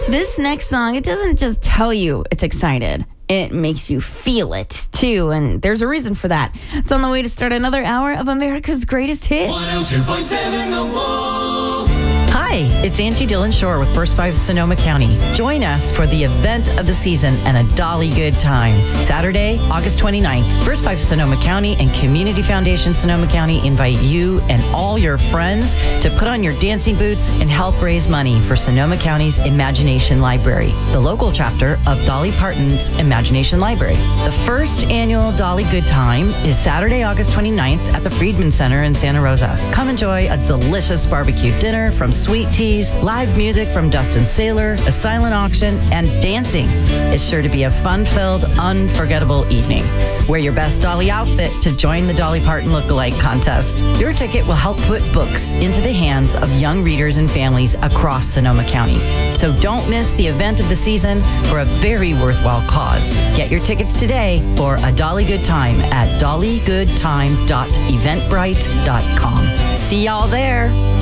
This next song, it doesn't just tell you it's excited. It makes you feel it, too, and there's a reason for that. It's on the way to start another hour of America's Greatest Hits. 102.7 The Wolf. Hi, it's Angie Dillon Shore with First Five Sonoma County. Join us for the event of the season and a dolly good time. Saturday, August 29th, First Five Sonoma County and Community Foundation Sonoma County invite you and all your friends to put on your dancing boots and help raise money for Sonoma County's Imagination Library, the local chapter of Dolly Parton's Imagination Library. The first annual Dolly Good Time is Saturday, August 29th at the Friedman Center in Santa Rosa. Come enjoy a delicious barbecue dinner from Sweet Teas, live music from Dustin Saylor, a silent auction, and dancing. It's sure to be a fun-filled, unforgettable evening. Wear your best Dolly outfit to join the Dolly Parton Lookalike Contest. Your ticket will help put books into the hands of young readers and families across Sonoma County. So don't miss the event of the season for a very worthwhile cause. Get your tickets today for a Dolly Good Time at dollygoodtime.eventbrite.com. See y'all there.